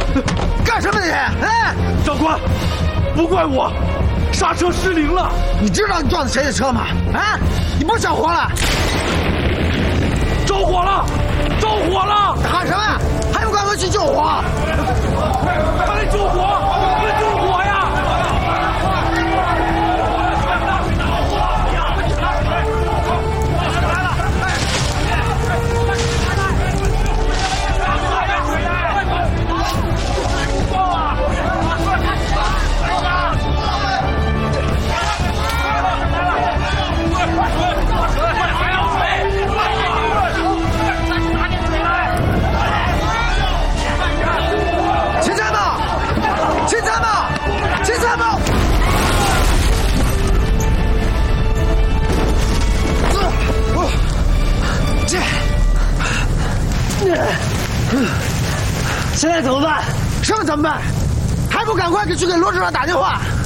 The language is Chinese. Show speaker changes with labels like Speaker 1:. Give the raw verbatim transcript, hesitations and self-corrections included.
Speaker 1: 干什么你？哎，
Speaker 2: 长官，不怪我，刹车失灵了。
Speaker 1: 你知道你撞的谁的车吗？啊，你不想活了？
Speaker 2: 着火了！着火了！
Speaker 1: 喊什么？还不赶快去救火！
Speaker 2: 快来救火！快救火呀！
Speaker 3: 现在怎么办？
Speaker 1: 什么怎么办？还不赶快给去给罗指导打电话！